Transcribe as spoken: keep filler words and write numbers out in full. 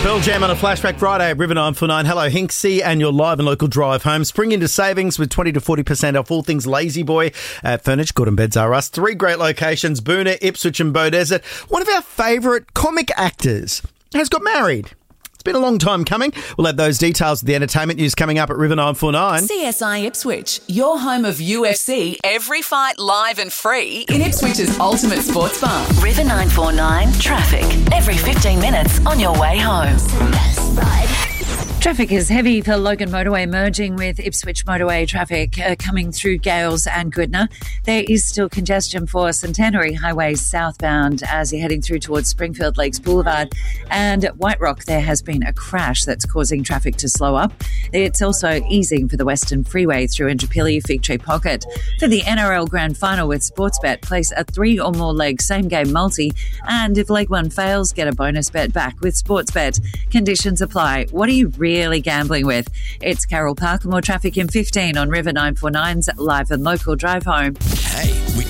Pearl Jam on a Flashback Friday at River nine four nine. Hello, Hinksy, and your live and local drive home. Spring into savings with twenty to forty percent off all things Lazy Boy at Furniture, Good and Beds R Us. Three great locations, Boonah, Ipswich and Beaudesert. One of our favourite comic actors has got married. It's been a long time coming. We'll have those details of the entertainment news coming up at River nine four nine. C S I Ipswich, your home of U F C, every fight live and free in Ipswich's ultimate sports bar. River nine four nine traffic. Every fifteen minutes on your way home. Traffic is heavy for Logan Motorway, merging with Ipswich Motorway traffic uh, coming through Gales and Goodna. There is still congestion for Centenary Highway southbound as you're heading through towards Springfield Lakes Boulevard. And at White Rock, there has been a crash that's causing traffic to slow up. It's also easing for the Western Freeway through Indooroopilly, Fig Tree Pocket. For the N R L Grand Final with Sportsbet, place a three or more leg same-game multi. And if leg one fails, get a bonus bet back with Sportsbet. Conditions apply. What are you really Really gambling with? It's Carol Parker. More traffic in fifteen on River nine four nine's live and local drive home. Hey, we